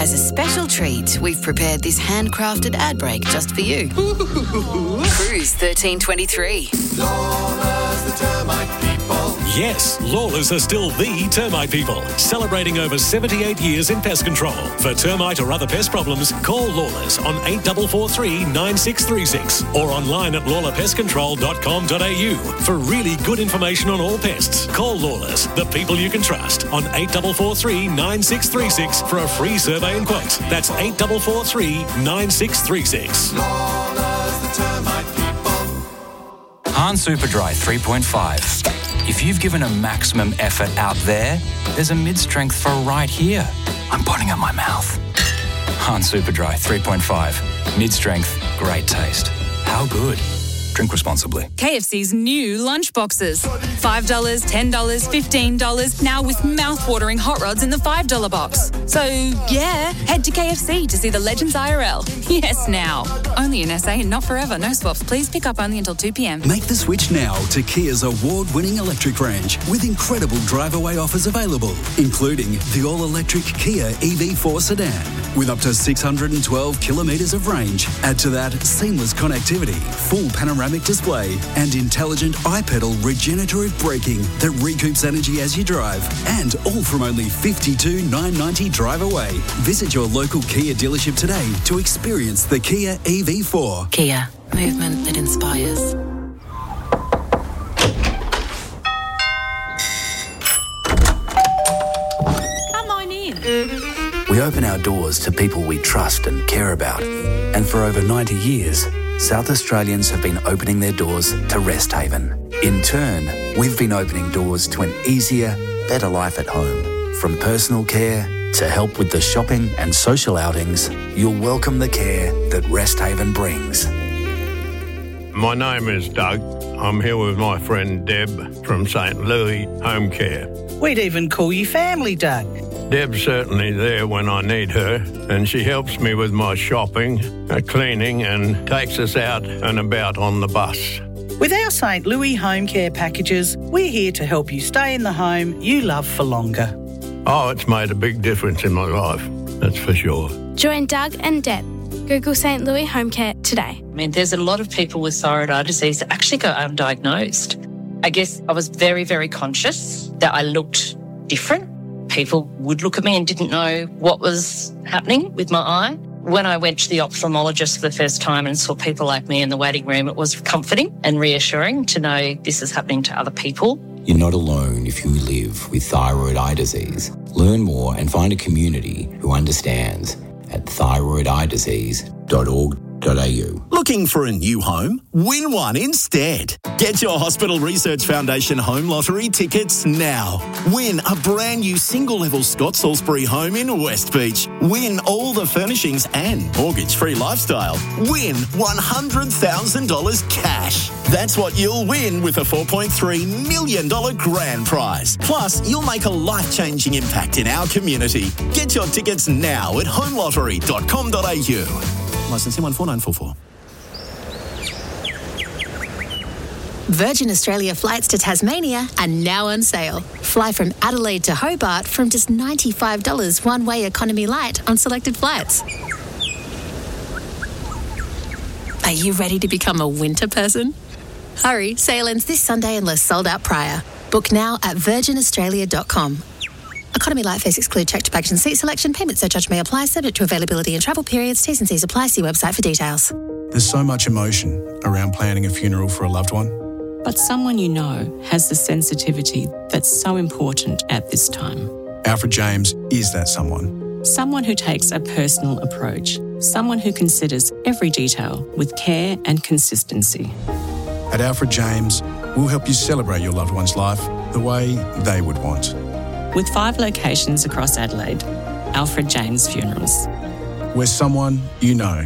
As a special treat, we've prepared this handcrafted ad break just for you. Cruise 1323. Lawless, the termite people. Yes, Lawless are still the termite people, celebrating over 78 years in pest control. For termite or other pest problems, call Lawless on 8443 9636 or online at lawlerpestcontrol.com.au. For really good information on all pests, call Lawless, the people you can trust, on 8443 9636 for a free survey and quote. That's 8443 9636. Lawless, the termite people. Hahn Superdry 3.5. If you've given a maximum effort out there, there's a mid-strength for right here. I'm putting in my mouth. Hahn Superdry 3.5. Mid-strength, great taste. How good? Drink responsibly. KFC's new lunchboxes. $5, $10, $15, now with mouth-watering hot rods in the $5 box. So, yeah, head to KFC to see the Legends IRL. Yes, now. Only in SA and not forever. No swaps. Please pick up only until 2 p.m. Make the switch now to Kia's award-winning electric range with incredible drive-away offers available, including the all-electric Kia EV4 sedan with up to 612 kilometres of range. Add to that seamless connectivity, full panoramic display and intelligent iPedal regenerative braking that recoups energy as you drive, and all from only $52,990 drive away. Visit your local Kia dealership today to experience the Kia EV4. Kia, movement that inspires. Come on in. We open our doors to people we trust and care about. And for over 90 years, South Australians have been opening their doors to Rest Haven. In turn, we've been opening doors to an easier, better life at home. From personal care to help with the shopping and social outings, you'll welcome the care that Rest Haven brings. My name is Doug. I'm here with my friend Deb from St. Louis Home Care. We'd even call you family, Doug. Deb's certainly there when I need her, and she helps me with my shopping, cleaning, and takes us out and about on the bus. With our St. Louis Home Care packages, we're here to help you stay in the home you love for longer. Oh, it's made a big difference in my life, that's for sure. Join Doug and Deb. Google St. Louis Home Care today. I mean, there's a lot of people with thyroid eye disease that actually go undiagnosed. I guess I was very, very conscious that I looked different. People would look at me and didn't know what was happening with my eye. When I went to the ophthalmologist for the first time and saw people like me in the waiting room, it was comforting and reassuring to know this is happening to other people. You're not alone if you live with thyroid eye disease. Learn more and find a community who understands at thyroideyedisease.org.au. Looking for a new home? Win one instead. Get your Hospital Research Foundation Home Lottery tickets now. Win a brand new single-level Scott Salisbury home in West Beach. Win all the furnishings and mortgage-free lifestyle. Win $100,000 cash. That's what you'll win with a $4.3 million grand prize. Plus, you'll make a life-changing impact in our community. Get your tickets now at homelottery.com.au. Licence 14944. Virgin Australia flights to Tasmania are now on sale. Fly from Adelaide to Hobart from just $95 one-way economy light on selected flights. Are you ready to become a winter person? Hurry, sale ends this Sunday unless sold out prior. Book now at virginaustralia.com. Economy light fares exclude checked baggage and seat selection. Payment surcharge may apply, subject to availability and travel periods. T's and C's apply. See website for details. There's so much emotion around planning a funeral for a loved one. But someone you know has the sensitivity that's so important at this time. Alfred James is that someone. Someone who takes a personal approach. Someone who considers every detail with care and consistency. At Alfred James, we'll help you celebrate your loved one's life the way they would want. With 5 locations across Adelaide, Alfred James Funerals. We're someone you know.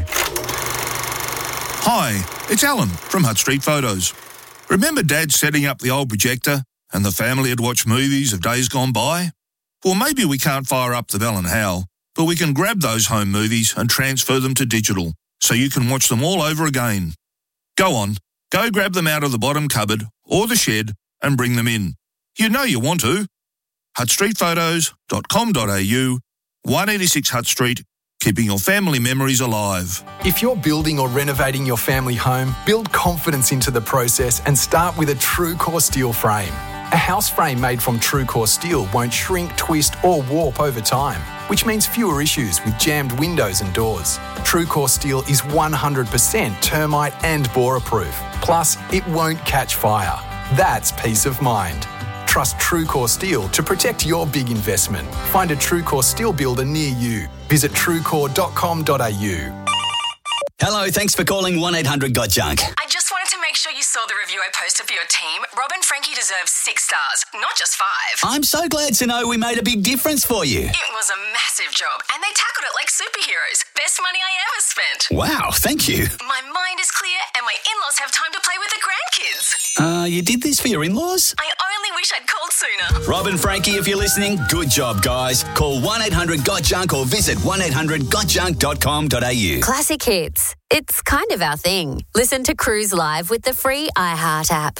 Hi, it's Alan from Hutt Street Photos. Remember Dad setting up the old projector and the family had watched movies of days gone by? Well, maybe we can't fire up the Bell and Howell, but we can grab those home movies and transfer them to digital so you can watch them all over again. Go on, go grab them out of the bottom cupboard or the shed and bring them in. You know you want to. huttstreetphotos.com.au 186 Hutt Street, keeping your family memories alive. If you're building or renovating your family home, build confidence into the process and start with a TrueCore steel frame. A house frame made from TrueCore steel won't shrink, twist or warp over time, which means fewer issues with jammed windows and doors. TrueCore steel is 100% termite and borer proof. Plus, it won't catch fire. That's peace of mind. Trust TrueCore Steel to protect your big investment. Find a TrueCore Steel builder near you. Visit truecore.com.au. Hello, thanks for calling 1-800-GOT-JUNK. I just wanted to make sure you saw the review I posted for your team. Rob and Frankie deserve 6 stars, not just 5. I'm so glad to know we made a big difference for you. It was a massive job, and they tackled it like superheroes. Best money I ever spent. Wow, thank you. My mind is clear, and my in-laws have time to play with the grandkids. You did this for your in-laws? I only wish I'd called sooner. Rob and Frankie, if you're listening, good job, guys. Call 1-800-GOT-JUNK or visit 1-800-GOTJUNK.com.au. Classic hits. It's kind of our thing. Listen to Cruise Live with the free iHeart app.